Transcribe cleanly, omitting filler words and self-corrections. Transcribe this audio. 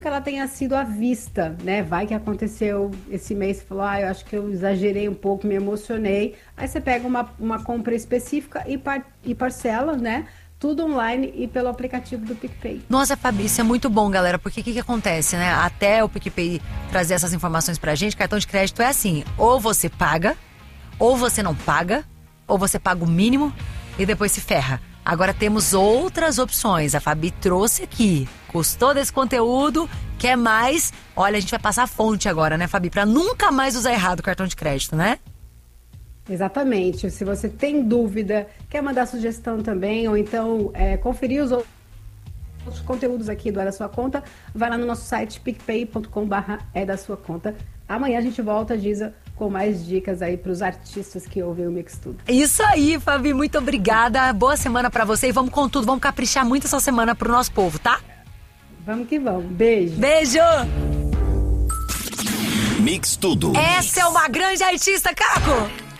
que ela tenha sido à vista, né? Vai que aconteceu esse mês, você falou, eu acho que eu exagerei um pouco, me emocionei. Aí você pega uma compra específica e parcela, né? Tudo online e pelo aplicativo do PicPay. Nossa, Fabi, isso é muito bom, galera, porque o que acontece, né? Até o PicPay trazer essas informações pra gente, cartão de crédito é assim, ou você paga, ou você não paga, ou você paga o mínimo e depois se ferra. Agora temos outras opções, a Fabi trouxe aqui. Gostou desse conteúdo? Quer mais? Olha, a gente vai passar a fonte agora, né, Fabi? Pra nunca mais usar errado o cartão de crédito, né? Exatamente. Se você tem dúvida, quer mandar sugestão também, ou então conferir os outros conteúdos aqui do É da Sua Conta, vai lá no nosso site picpay.com/é da sua conta. Amanhã a gente volta, Giza, com mais dicas aí para os artistas que ouvem o Mix Tudo. Isso aí, Fabi, muito obrigada. Boa semana pra você e vamos com tudo, vamos caprichar muito essa semana pro nosso povo, tá? Vamos que vamos. Beijo. Beijo! Mix Tudo. Essa é uma grande artista, Caco!